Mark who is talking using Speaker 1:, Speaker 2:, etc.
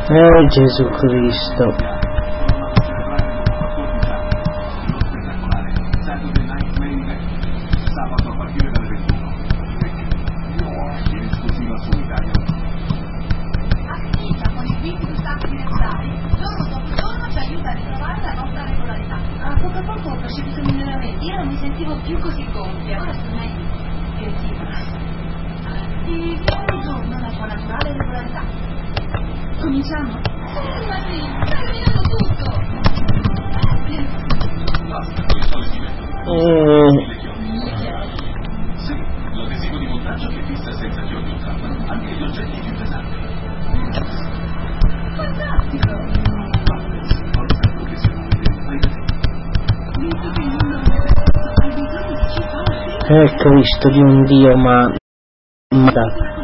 Speaker 1: Gesù Cristo.
Speaker 2: Più così gonfia, ora sono meglio. Che fibra. E viene un giorno la sua naturale regolarità. Cominciamo? Ma sì, stai rovinando tutto.
Speaker 3: Sì, l'adesivo di montaggio che fissa senza chiodi o trappano anche gli oggetti più pesanti.
Speaker 2: Fantastico.
Speaker 3: Forza professionale, fai da te.
Speaker 2: Visto che il mondo hai bisogno di cifra.
Speaker 1: Cristo di un Dio, ma